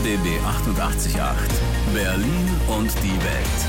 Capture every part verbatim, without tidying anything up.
B B achtundachtzig Komma acht. Berlin und die Welt.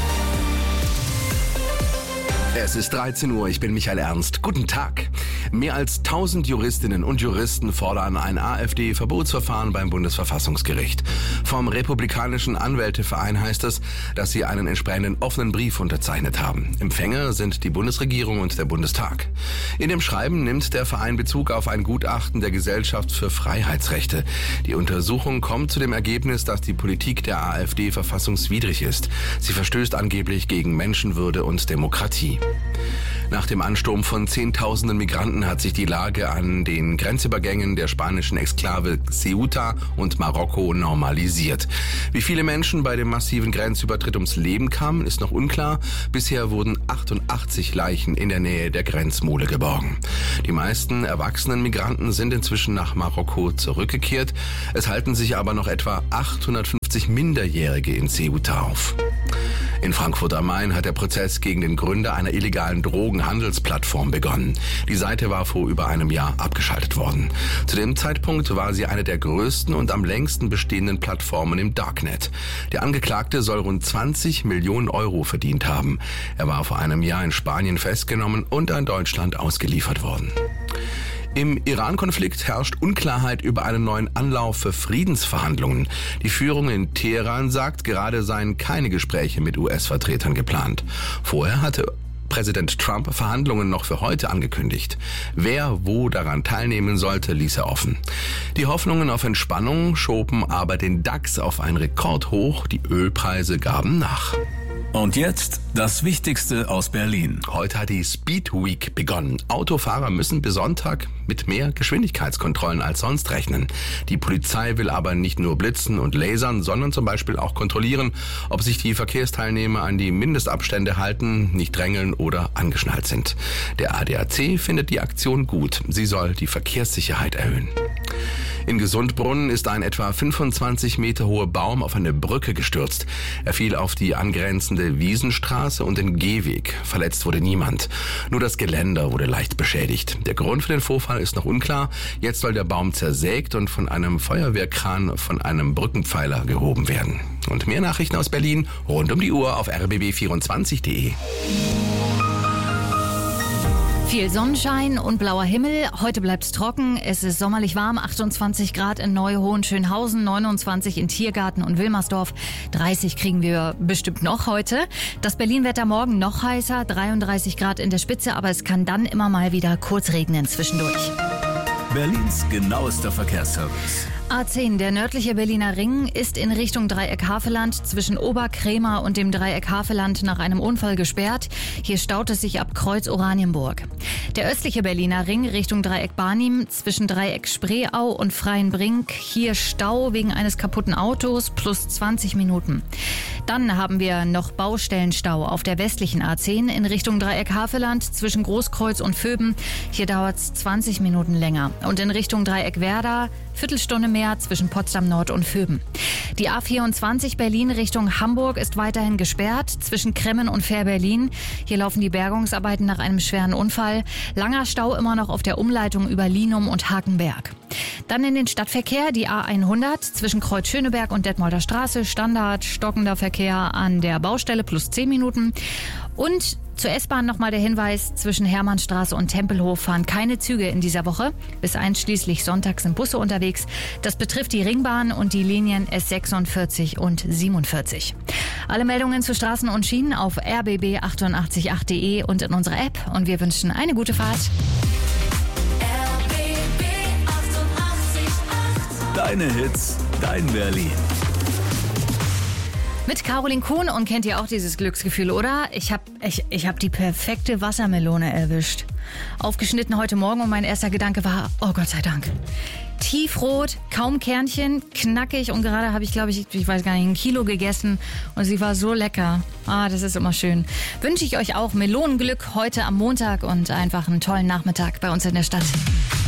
Es ist dreizehn Uhr, ich bin Michael Ernst. Guten Tag. Mehr als tausend Juristinnen und Juristen fordern ein AfD-Verbotsverfahren beim Bundesverfassungsgericht. Vom Republikanischen Anwälteverein heißt es, dass sie einen entsprechenden offenen Brief unterzeichnet haben. Empfänger sind die Bundesregierung und der Bundestag. In dem Schreiben nimmt der Verein Bezug auf ein Gutachten der Gesellschaft für Freiheitsrechte. Die Untersuchung kommt zu dem Ergebnis, dass die Politik der AfD verfassungswidrig ist. Sie verstößt angeblich gegen Menschenwürde und Demokratie. Nach dem Ansturm von Zehntausenden Migranten hat sich die Lage an den Grenzübergängen der spanischen Exklave Ceuta und Marokko normalisiert. Wie viele Menschen bei dem massiven Grenzübertritt ums Leben kamen, ist noch unklar. Bisher wurden achtundachtzig Leichen in der Nähe der Grenzmole geborgen. Die meisten erwachsenen Migranten sind inzwischen nach Marokko zurückgekehrt. Es halten sich aber noch etwa achthundertfünfzig Minderjährige in Ceuta auf. In Frankfurt am Main hat der Prozess gegen den Gründer einer illegalen Drogenhandelsplattform begonnen. Die Seite war vor über einem Jahr abgeschaltet worden. Zu dem Zeitpunkt war sie eine der größten und am längsten bestehenden Plattformen im Darknet. Der Angeklagte soll rund zwanzig Millionen Euro verdient haben. Er war vor einem Jahr in Spanien festgenommen und an Deutschland ausgeliefert worden. Im Iran-Konflikt herrscht Unklarheit über einen neuen Anlauf für Friedensverhandlungen. Die Führung in Teheran sagt, gerade seien keine Gespräche mit U S-Vertretern geplant. Vorher hatte Präsident Trump Verhandlungen noch für heute angekündigt. Wer wo daran teilnehmen sollte, ließ er offen. Die Hoffnungen auf Entspannung schoben aber den DAX auf ein Rekordhoch. Die Ölpreise gaben nach. Und jetzt das Wichtigste aus Berlin. Heute hat die Speed Week begonnen. Autofahrer müssen bis Sonntag mit mehr Geschwindigkeitskontrollen als sonst rechnen. Die Polizei will aber nicht nur blitzen und lasern, sondern zum Beispiel auch kontrollieren, ob sich die Verkehrsteilnehmer an die Mindestabstände halten, nicht drängeln oder angeschnallt sind. Der A D A C findet die Aktion gut. Sie soll die Verkehrssicherheit erhöhen. In Gesundbrunnen ist ein etwa fünfundzwanzig Meter hoher Baum auf eine Brücke gestürzt. Er fiel auf die angrenzende Wiesenstraße und den Gehweg. Verletzt wurde niemand. Nur das Geländer wurde leicht beschädigt. Der Grund für den Vorfall ist noch unklar. Jetzt soll der Baum zersägt und von einem Feuerwehrkran von einem Brückenpfeiler gehoben werden. Und mehr Nachrichten aus Berlin rund um die Uhr auf r b b vierundzwanzig punkt d e. Viel Sonnenschein und blauer Himmel. Heute bleibt es trocken. Es ist sommerlich warm. achtundzwanzig Grad in Neu-Hohenschönhausen, neunundzwanzig in Tiergarten und Wilmersdorf. dreißig kriegen wir bestimmt noch heute. Das Berlin-Wetter morgen noch heißer. dreiunddreißig Grad in der Spitze, aber es kann dann immer mal wieder kurz regnen zwischendurch. Berlins genauester Verkehrsservice. A zehn, der nördliche Berliner Ring, ist in Richtung Dreieck Havelland zwischen Oberkrämer und dem Dreieck Havelland nach einem Unfall gesperrt. Hier staut es sich ab Kreuz Oranienburg. Der östliche Berliner Ring Richtung Dreieck Barnim zwischen Dreieck Spreeau und Freienbrink. Hier Stau wegen eines kaputten Autos plus zwanzig Minuten. Dann haben wir noch Baustellenstau auf der westlichen A zehn in Richtung Dreieck Havelland zwischen Großkreuz und Vöben. Hier dauert es zwanzig Minuten länger. Und in Richtung Dreieck Werder Viertelstunde mehr zwischen Potsdam Nord und Vöben. Die A vierundzwanzig Berlin Richtung Hamburg ist weiterhin gesperrt zwischen Kremmen und Fähr-Berlin. Hier laufen die Bergungsarbeiten nach einem schweren Unfall. Langer Stau immer noch auf der Umleitung über Linum und Hakenberg. Dann in den Stadtverkehr die A hundert zwischen Kreuz Schöneberg und Detmolder Straße. Standard stockender Verkehr an der Baustelle plus zehn Minuten. Und zur S-Bahn nochmal der Hinweis, zwischen Hermannstraße und Tempelhof fahren keine Züge in dieser Woche. Bis einschließlich Sonntag sind Busse unterwegs. Das betrifft die Ringbahn und die Linien S sechsundvierzig und siebenundvierzig. Alle Meldungen zu Straßen und Schienen auf r b b achtundachtzig punkt acht punkt d e und in unserer App. Und wir wünschen eine gute Fahrt. Deine Hits, dein Berlin. Mit Caroline Kuhn, und kennt ihr auch dieses Glücksgefühl, oder? Ich habe ich, ich hab die perfekte Wassermelone erwischt. Aufgeschnitten heute Morgen und mein erster Gedanke war, oh Gott sei Dank. Tiefrot, kaum Kernchen, knackig und gerade habe ich, glaube ich, ich weiß gar nicht, ein Kilo gegessen und sie war so lecker. Ah, das ist immer schön. Wünsche ich euch auch Melonenglück heute am Montag und einfach einen tollen Nachmittag bei uns in der Stadt.